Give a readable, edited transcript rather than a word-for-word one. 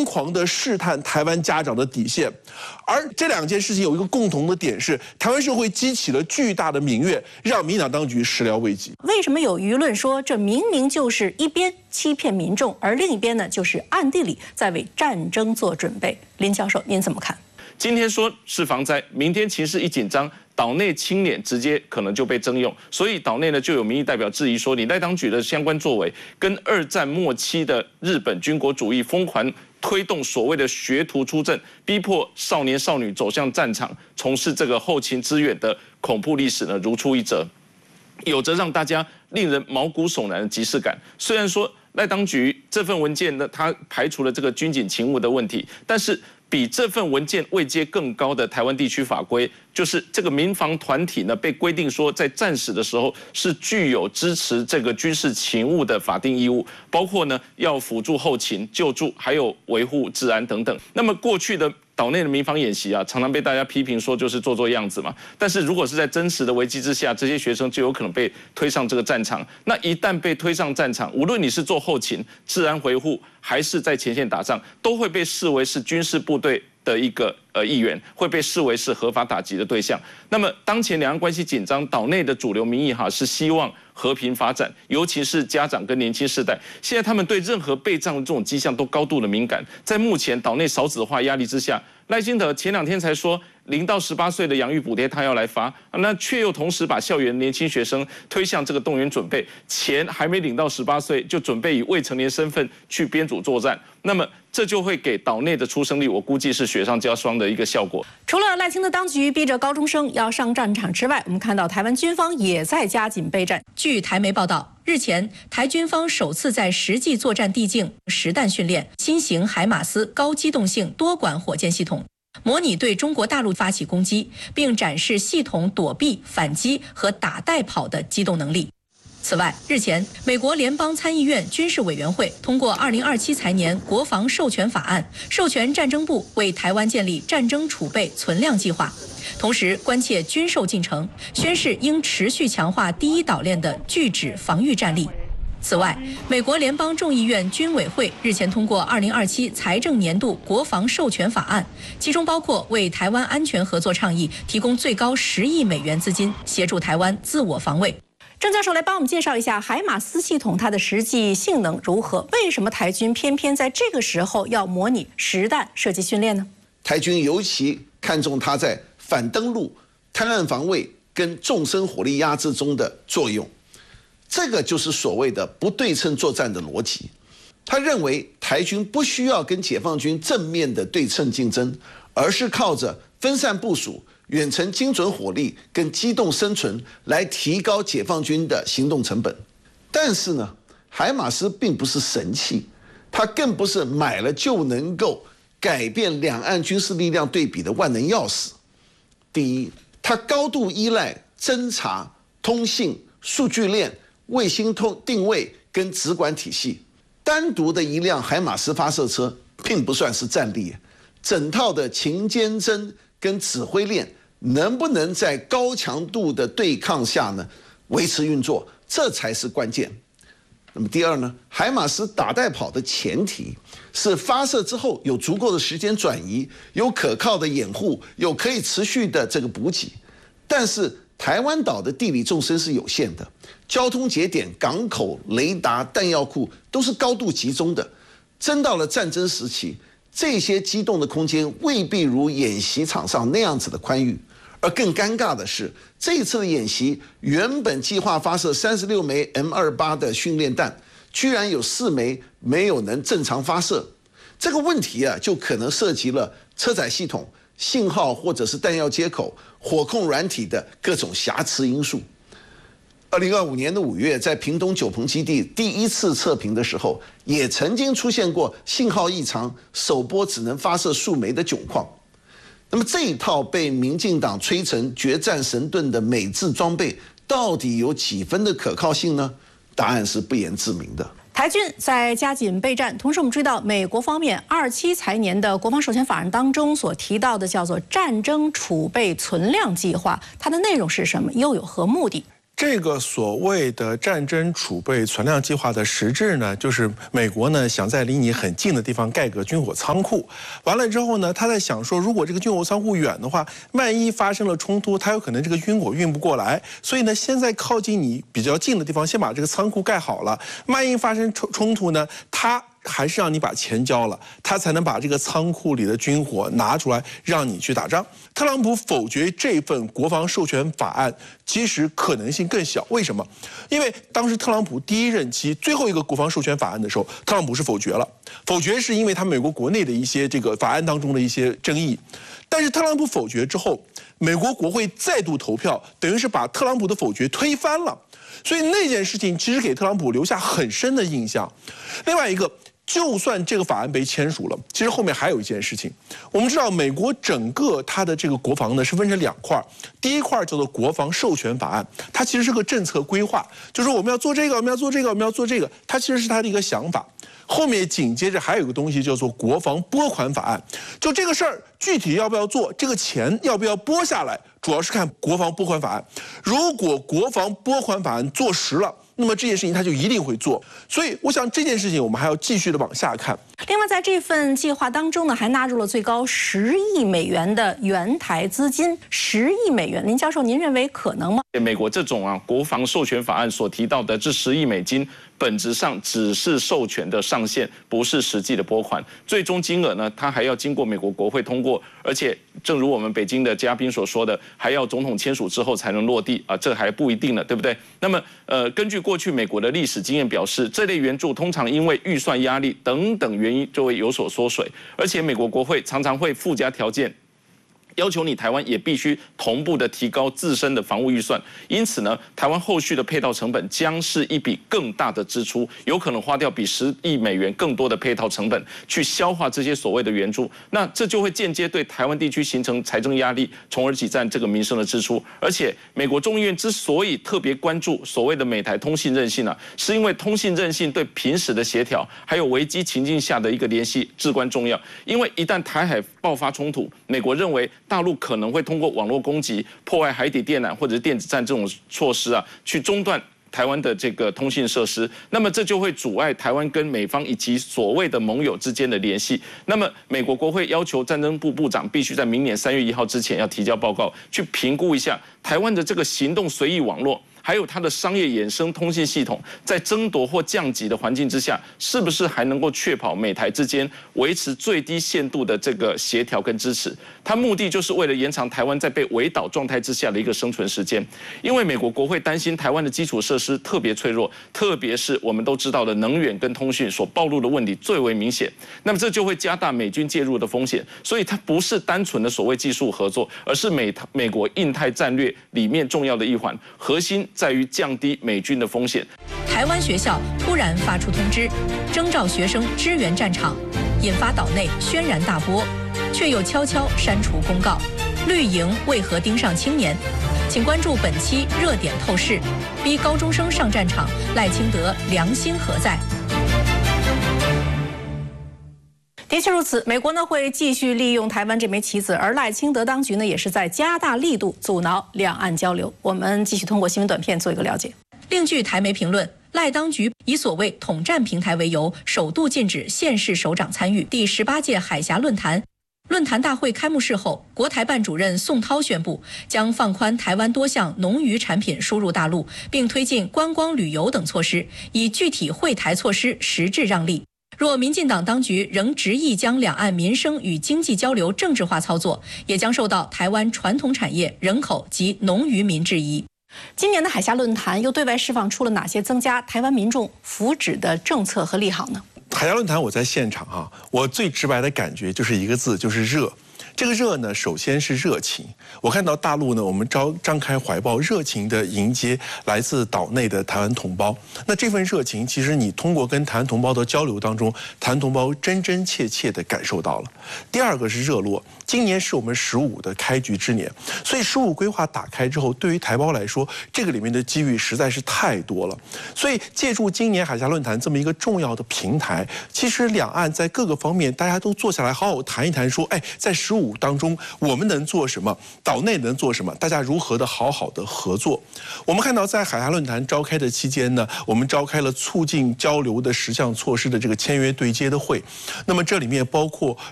疯狂地试探台湾家长的底线。而这2件事情有一个共同的点是，台湾社会激起了巨大的民怨，让民进党当局始料未及。 为什么有舆论说这明明就是一边欺骗民众，而另一边呢就是暗地里在为战争做准备？林教授，您怎么看？ 今天说是防灾，明天情势一紧张，岛内清廉直接可能就被征用，所以岛内呢就有民意代表质疑说，你赖当局的相关作为跟2战末期的日本军国主义疯狂推动所谓的学徒出阵，逼迫少年少女走向战场，从事这个后勤支援的恐怖历史呢如出一辙，有着让大家令人毛骨悚然的即视感。虽然说赖当局这份文件呢，它排除了这个军警勤务的问题，但是比这份文件位阶更高的台湾地区法规，就是这个民防团体呢被规定说，在战时的时候是具有支持这个军事勤务的法定义务，包括呢要辅助后勤、救助，还有维护治安等等。那么过去的岛内的民防演习啊，常常被大家批评说就是做样子嘛。但是如果是在真实的危机之下，这些学生就有可能被推上这个战场。那一旦被推上战场，无论你是做后勤、治安维护，还是在前线打仗，都会被视为是军事部队的一个议员，会被视为是合法打击的对象。那么当前两岸关系紧张，岛内的主流民意是希望和平发展，尤其是家长跟年轻世代，现在他们对任何备战的这种迹象都高度的敏感。在目前岛内少子化压力之下，赖清德前2天才说0到18岁的养育补贴他要来发，那却又同时把校园年轻学生推向这个动员准备，钱还没领到18岁就准备以未成年身份去编组作战，那么这就会给岛内的出生率，我估计是雪上加霜的一个效果。 除了赖清德当局逼着高中生要上战场之外，我们看到台湾军方也在加紧备战。 据台媒报道，日前台军方首次在实际作战地境实弹训练新型海马斯高机动性多管火箭系统，模拟对中国大陆发起攻击，并展示系统躲避、反击和打带跑的机动能力。此外，日前，美国联邦参议院军事委员会通过2027财年国防授权法案，授权战争部为台湾建立战争储备存量计划，同时关切军售进程，宣示应持续强化第一岛链的拒止防御战力。此外，美国联邦众议院军委会日前通过2027财政年度国防授权法案，其中包括为台湾安全合作倡议提供最高10亿美元资金，协助台湾自我防卫。 郑教授来帮我们介绍一下海马斯系统它的实际性能如何？为什么台军偏偏在这个时候要模拟实弹射击训练呢？ 台军尤其看重它在反登陆、滩岸防卫跟纵深火力压制中的作用。这个就是所谓的不对称作战的逻辑。他认为台军不需要跟解放军正面的对称竞争，而是靠着分散部署、远程精准火力跟机动生存来提高解放军的行动成本。但是呢，海马斯并不是神器，它更不是买了就能够改变两岸军事力量对比的万能钥匙。第一，它高度依赖侦察、通信、数据链、卫星定位跟指管体系。单独的一辆海马斯发射车并不算是战力，整套的勤监侦跟指挥链能不能在高强度的对抗下呢维持运作，这才是关键。那么第二呢，海马斯打带跑的前提是发射之后有足够的时间转移，有可靠的掩护，有可以持续的这个补给。但是台湾岛的地理纵深是有限的，交通节点、港口、雷达、弹药库都是高度集中的。真到了战争时期，这些机动的空间未必如演习场上那样子的宽裕。而更尴尬的是，这一次的演习原本计划发射36枚 M28的训练弹，居然有4枚没有能正常发射。这个问题啊，就可能涉及了车载系统、信号或者是弹药接口、火控软体的各种瑕疵因素。2025年的5月，在屏东九鹏基地第一次测评的时候，也曾经出现过信号异常，首波只能发射数枚的窘况。那么这一套被民进党吹成决战神盾的美制装备，到底有几分的可靠性呢？答案是不言自明的。 台军在加紧备战，同时我们注意到美国方面27财年的国防授权法案当中所提到的叫做战争储备存量计划，它的内容是什么？又有何目的？ 这个所谓的战争储备存量计划的实质呢，就是美国呢想在离你很近的地方盖个军火仓库，完了之后呢，他在想说，如果这个军火仓库远的话，万一发生了冲突，他有可能这个军火运不过来，所以呢，先在靠近你比较近的地方，先把这个仓库盖好了，万一发生冲突呢，他还是让你把钱交了，他才能把这个仓库里的军火拿出来让你去打仗。特朗普否决这份国防授权法案，其实可能性更小。为什么？因为当时特朗普第一任期最后一个国防授权法案的时候，特朗普是否决了。否决是因为他美国国内的一些这个法案当中的一些争议。但是特朗普否决之后，美国国会再度投票，等于是把特朗普的否决推翻了。所以那件事情其实给特朗普留下很深的印象。另外一个，就算这个法案被签署了，其实后面还有一件事情。我们知道，美国整个它的这个国防呢是分成2块，第一块叫做国防授权法案，它其实是个政策规划，就是我们要做这个，我们要做这个，我们要做这个，它其实是它的一个想法。后面紧接着还有一个东西叫做国防拨款法案，就这个事儿具体要不要做，这个钱要不要拨下来，主要是看国防拨款法案。如果国防拨款法案做实了，那么这件事情他就一定会做。所以我想这件事情我们还要继续的往下看。 另外，在这份计划当中呢，还纳入了最高10亿美元的援台资金。10亿美元，林教授，您认为可能吗？ 美国这种国防授权法案所提到的这10亿美金，本质上只是授权的上限，不是实际的拨款。最终金额呢，它还要经过美国国会通过，而且正如我们北京的嘉宾所说的，还要总统签署之后才能落地啊，这还不一定呢，对不对？那么根据过去美国的历史经验表示，这类援助通常因为预算压力等等原因就会有所缩水，而且美国国会常常会附加条件，要求你台湾也必须同步的提高自身的防务预算，因此呢，台湾后续的配套成本将是一笔更大的支出，有可能花掉比10亿美元更多的配套成本去消化这些所谓的援助，那这就会间接对台湾地区形成财政压力，从而挤占这个民生的支出。而且，美国众议院之所以特别关注所谓的美台通信韧性是因为通信韧性对平时的协调，还有危机情境下的一个联系至关重要。因为一旦台海爆发冲突，美国认为大陆可能会通过网络攻击、破坏海底电缆或者电子战这种措施去中断台湾的这个通信设施，那么这就会阻碍台湾跟美方以及所谓的盟友之间的联系。那么美国国会要求战争部部长必须在明年3月1号之前要提交报告，去评估一下台湾的这个行动随意网络，还有它的商业衍生通信系统，在争夺或降级的环境之下，是不是还能够确保美台之间维持最低限度的这个协调跟支持？它目的就是为了延长台湾在被围岛状态之下的一个生存时间。因为美国国会担心台湾的基础设施特别脆弱，特别是我们都知道的能源跟通讯所暴露的问题最为明显。那么这就会加大美军介入的风险。所以它不是单纯的所谓技术合作，而是美国印太战略里面重要的一环，核心在于降低美军的风险。 台湾学校突然发出通知，征召学生支援战场，引发岛内轩然大波，却又悄悄删除公告。绿营为何盯上青年？请关注本期热点透视。逼高中生上战场，赖清德良心何在？ 的确如此，美国呢会继续利用台湾这枚棋子，而赖清德当局呢也是在加大力度阻挠两岸交流。我们继续通过新闻短片做一个了解。 另据台媒评论，赖当局以所谓统战平台为由，首度禁止县市首长参与第18届海峡论坛。论坛大会开幕式后，国台办主任宋涛宣布，将放宽台湾多项农渔产品输入大陆，并推进观光旅游等措施，以具体惠台措施实质让利。若民进党当局仍执意将两岸民生与经济交流政治化操作，也将受到台湾传统产业、人口及农渔民质疑。 今年的海峡论坛又对外释放出了哪些增加台湾民众福祉的政策和利好呢？ 海峡论坛我在现场我最直白的感觉就是一个字，就是热。这个热呢，首先是热情。我看到大陆呢，我们张开怀抱，热情的迎接来自岛内的台湾同胞。那这份热情，其实你通过跟台湾同胞的交流当中，台湾同胞真真切切地感受到了。第二个是热络，今年是我们15的开局之年，所以15规划打开之后，对于台胞来说，这个里面的机遇实在是太多了。所以借助今年海峡论坛这么一个重要的平台，其实两岸在各个方面大家都坐下来好好谈一谈，说，在15 15当中，我们能做什么？岛内能做什么？大家如何的好好的合作？我们看到在海峡论坛召开的期间呢，我们召开了促进交流的10项措施的这个签约对接的会。那么这里面包括